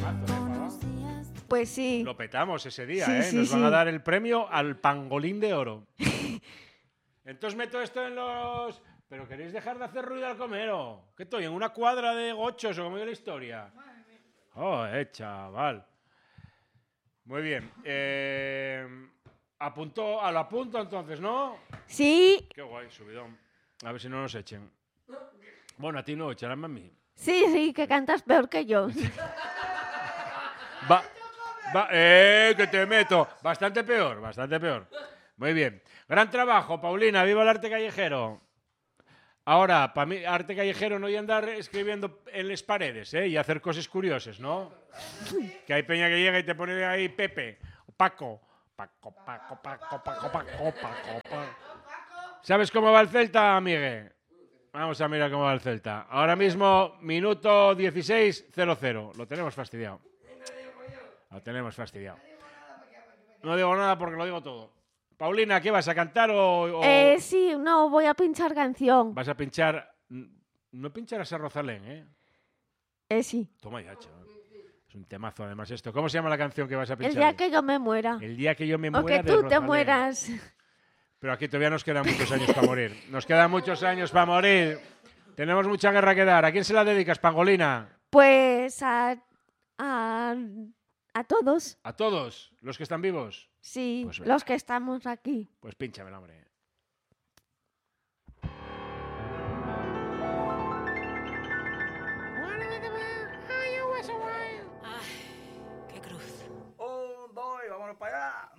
Pues sí. Lo petamos ese día, Sí, ¿eh? sí, Nos van sí. a dar el premio al pangolín de oro. Entonces meto esto en los... Pero queréis dejar de hacer ruido al comero. ¿Qué estoy? ¿En una cuadra de gochos o cómo es la historia? Oh, chaval. Muy bien. A lo apunto entonces, ¿no? Sí, Qué guay, subidón. A ver si no nos echen. Bueno, a ti no, echarán a mí. sí, que cantas peor que yo. Que te meto. Bastante peor, bastante peor. Muy bien. Gran trabajo, Paulina. Viva el arte callejero. Ahora, para mí, arte callejero no y andar escribiendo en las paredes, ¿eh? Y hacer cosas curiosas, ¿no? Que hay peña que llega y te pone ahí Pepe, Paco. Paco. ¿Sabes cómo va el Celta, Miguel? Vamos a mirar cómo va el Celta. Ahora mismo, minuto 16:00. Lo tenemos fastidiado. Lo tenemos fastidiado. No digo nada porque lo digo todo. Paulina, ¿qué vas a cantar o...? Sí, no, voy a pinchar canción. Vas a pinchar... No pincharás a Rosalén, ¿eh? Sí. Toma ya, chaval. Es un temazo además esto. ¿Cómo se llama la canción que vas a pinchar? El día que yo me muera. El día que yo me O muera que de tú te Rosalén. mueras. Pero aquí todavía nos quedan muchos años para morir. Nos quedan muchos años para morir. Tenemos mucha guerra que dar. ¿A quién se la dedicas, Pangolina? Pues a todos. ¿A todos los que están vivos? Sí, Pues venga. los que estamos aquí. Pues pínchamela, hombre. Ay, qué cruz. 1, 2, vámonos para allá.